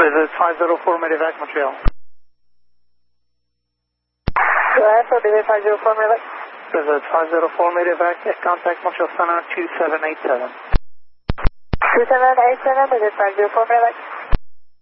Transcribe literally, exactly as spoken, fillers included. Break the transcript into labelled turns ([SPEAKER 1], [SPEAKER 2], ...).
[SPEAKER 1] Visit five zero four Medevac Montreal.
[SPEAKER 2] Go ahead, so Visit five zero four Medevac.
[SPEAKER 1] Visit five zero four Medevac, contact Montreal Center two seven eight seven.
[SPEAKER 2] two seven eight seven, Visit five zero four Medevac.